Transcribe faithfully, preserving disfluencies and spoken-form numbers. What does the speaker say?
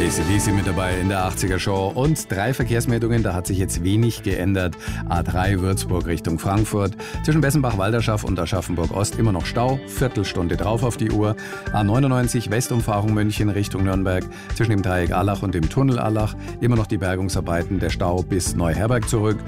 A C D C mit dabei in der achtziger Show und drei Verkehrsmeldungen, da hat sich jetzt wenig geändert. A drei Würzburg Richtung Frankfurt, zwischen Bessenbach-Walderschaft und Aschaffenburg-Ost immer noch Stau, Viertelstunde drauf auf die Uhr. A neunundneunzig Westumfahrung München Richtung Nürnberg, zwischen dem Dreieck Allach und dem Tunnel Allach immer noch die Bergungsarbeiten, der Stau bis Neuherberg zurück.